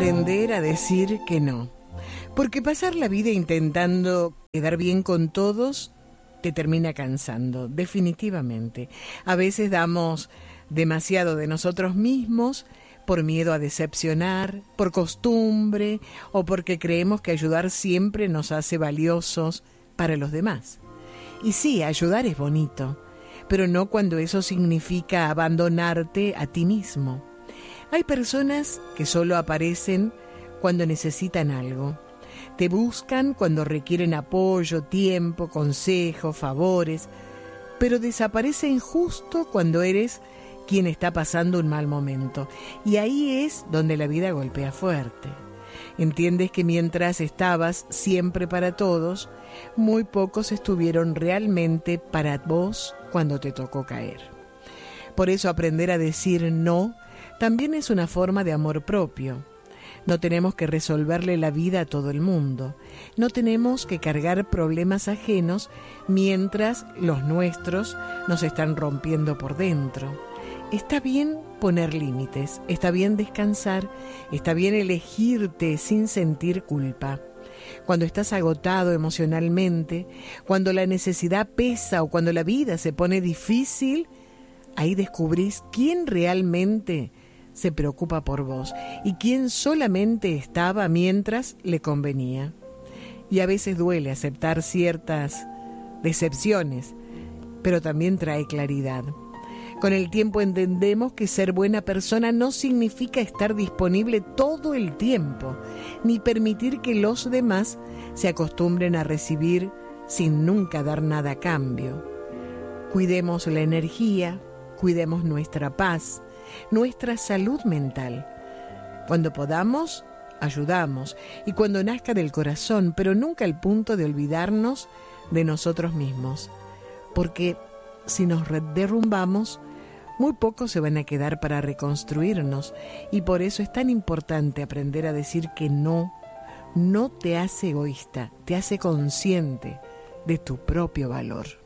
aprender a decir que no. Porque pasar la vida intentando quedar bien con todos te termina cansando, definitivamente. A veces damos demasiado de nosotros mismos por miedo a decepcionar, por costumbre o porque creemos que ayudar siempre nos hace valiosos para los demás. Y sí, ayudar es bonito, pero no cuando eso significa abandonarte a ti mismo. Hay personas que solo aparecen cuando necesitan algo. Te buscan cuando requieren apoyo, tiempo, consejo, favores, pero desaparecen justo cuando eres quien está pasando un mal momento. Y ahí es donde la vida golpea fuerte. Entiendes que mientras estabas siempre para todos, muy pocos estuvieron realmente para vos cuando te tocó caer. Por eso aprender a decir no también es una forma de amor propio. No tenemos que resolverle la vida a todo el mundo. No tenemos que cargar problemas ajenos mientras los nuestros nos están rompiendo por dentro. Está bien poner límites, está bien descansar, está bien elegirte sin sentir culpa. Cuando estás agotado emocionalmente, cuando la necesidad pesa o cuando la vida se pone difícil, ahí descubrís quién realmente se preocupa por vos y quién solamente estaba mientras le convenía. Y a veces duele aceptar ciertas decepciones, pero también trae claridad. Con el tiempo entendemos que ser buena persona no significa estar disponible todo el tiempo, ni permitir que los demás se acostumbren a recibir sin nunca dar nada a cambio. Cuidemos la energía, cuidemos nuestra paz, nuestra salud mental. Cuando podamos, ayudamos, y cuando nazca del corazón, pero nunca al punto de olvidarnos de nosotros mismos. Porque si nos derrumbamos, muy pocos se van a quedar para reconstruirnos, y por eso es tan importante aprender a decir que no te hace egoísta, te hace consciente de tu propio valor.